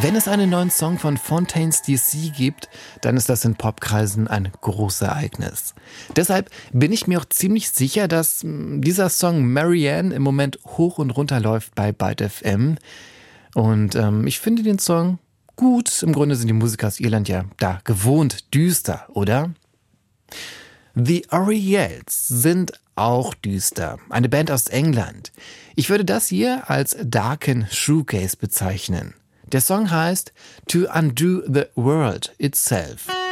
Wenn es einen neuen Song von Fontaines DC gibt, dann ist das in Popkreisen ein großes Ereignis. Deshalb bin ich mir auch ziemlich sicher, dass dieser Song Marianne im Moment hoch und runter läuft bei Byte FM. Und ich finde den Song gut. Im Grunde sind die Musiker aus Irland ja da gewohnt düster, oder? The Oriels sind auch düster. Eine Band aus England. Ich würde das hier als Darken Shoegaze bezeichnen. Der Song heißt To Undo the World Itself.